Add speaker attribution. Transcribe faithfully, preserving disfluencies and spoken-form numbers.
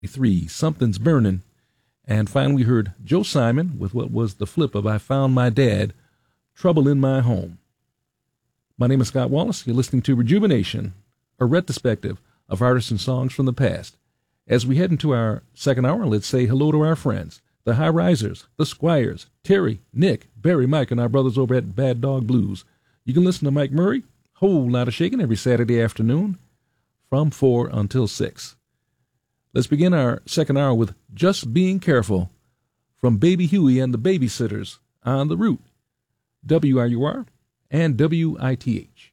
Speaker 1: Three, Something's Burning. And finally, we heard Joe Simon with what was the flip of I Found My Dad, Trouble in My Home. My name is Scott Wallace. You're listening to Rejuvenation, a retrospective of artists and songs from the past. As we head into our second hour, let's say hello to our friends, the High Risers, the Squires, Terry, Nick, Barry, Mike, and our brothers over at Bad Dog Blues. You can listen to Mike Murray, Whole Lot of Shaking, every Saturday afternoon from four until six. Let's begin our second hour with Just Being Careful from Baby Huey and the Babysitters on the Root, W R U R and W I T H.